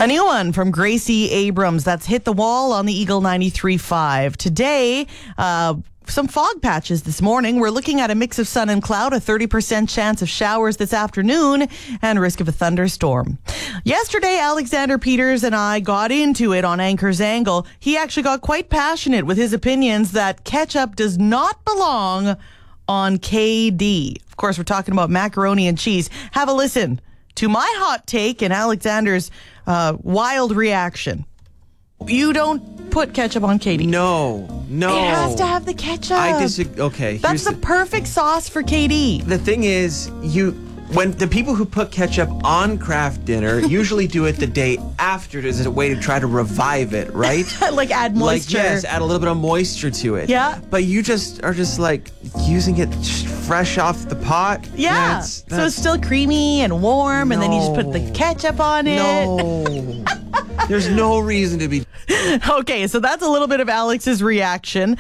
A new one from Gracie Abrams that's hit the wall on the Eagle 93.5. Today, some fog patches this morning. We're looking at a mix of sun and cloud, a 30% chance of showers this afternoon, and risk of a thunderstorm. Yesterday, Alexander Peters and I got into it on Anchor's Angle. He actually got quite passionate with his opinions that ketchup does not belong on KD. Of course, we're talking about macaroni and cheese. Have a listen to my hot take and Alexander's wild reaction. You don't put ketchup on KD. No. It has to have the ketchup. I disagree. Okay. That's the perfect sauce for KD. The thing is, when the people who put ketchup on Kraft Dinner usually do it the day after as a way to try to revive it, right? Like add moisture. Like, yes, add a little bit of moisture to it. Yeah. But you just are just like using it fresh off the pot. Yeah. So it's still creamy and warm, and then you just put the ketchup on it. No. There's no reason to be. Okay, so that's a little bit of Alex's reaction.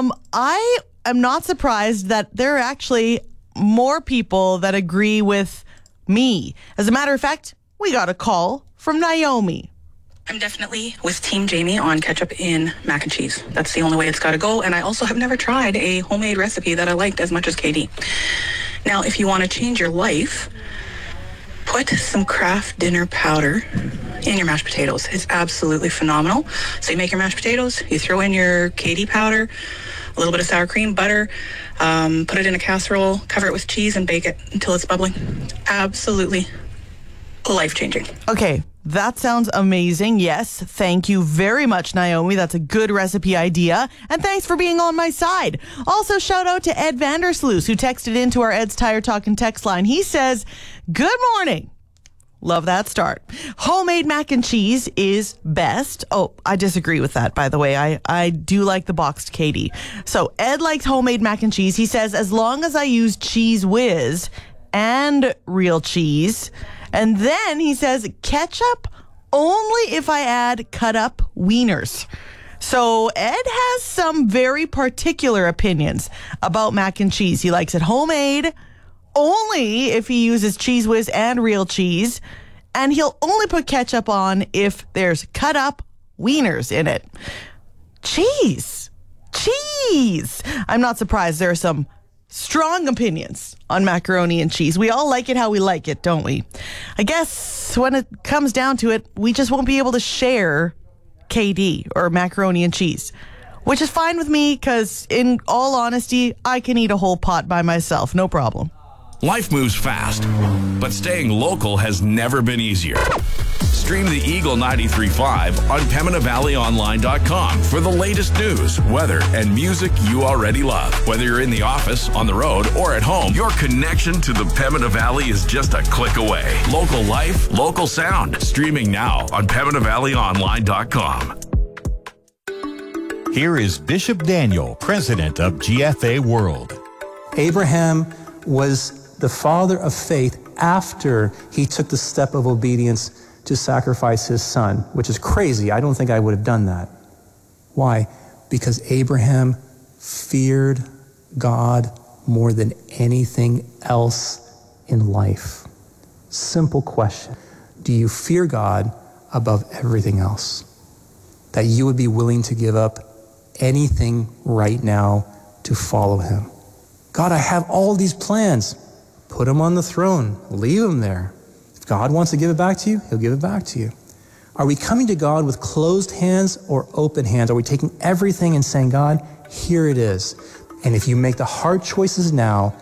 I am not surprised that there are actually more people that agree with me. As a matter of fact, we got a call from Naomi. I'm definitely with Team Jamie on ketchup in mac and cheese. That's the only way it's got to go. And I also have never tried a homemade recipe that I liked as much as KD. Now, if you want to change your life, put some Kraft Dinner powder in your mashed potatoes. It's absolutely phenomenal. So you make your mashed potatoes, you throw in your KD powder, a little bit of sour cream, butter, put it in a casserole, cover it with cheese, and bake it until it's bubbling. Absolutely life-changing. Okay, that sounds amazing. Yes, thank you very much, Naomi. That's a good recipe idea. And thanks for being on my side. Also, shout out to Ed Vandersloos, who texted into our Ed's Tire Talk and text line. He says, "Good morning." Love that start. Homemade mac and cheese is best. Oh, I disagree with that, by the way. I do like the boxed KD. So Ed likes homemade mac and cheese. He says, as long as I use Cheese Whiz and real cheese. And then he says, ketchup only if I add cut up wieners. So Ed has some very particular opinions about mac and cheese. He likes it homemade only if he uses Cheese Whiz and real cheese, and he'll only put ketchup on if there's cut up wieners in it. Cheese. I'm not surprised. There are some strong opinions on macaroni and cheese. We all like it how we like it, don't we? I guess when it comes down to it, we just won't be able to share KD or macaroni and cheese, which is fine with me because, in all honesty, I can eat a whole pot by myself. No problem. Life moves fast, but staying local has never been easier. Stream the Eagle 93.5 on PembinaValleyOnline.com for the latest news, weather, and music you already love. Whether you're in the office, on the road, or at home, your connection to the Pembina Valley is just a click away. Local life, local sound. Streaming now on PembinaValleyOnline.com. Here is Bishop Daniel, president of GFA World. Abraham was the father of faith after he took the step of obedience to sacrifice his son, which is crazy. I don't think I would have done that. Why? Because Abraham feared God more than anything else in life. Simple question. Do you fear God above everything else? That you would be willing to give up anything right now to follow him? God, I have all these plans. Put them on the throne. Leave them there. If God wants to give it back to you, he'll give it back to you. Are we coming to God with closed hands or open hands? Are we taking everything and saying, God, here it is? And if you make the hard choices now,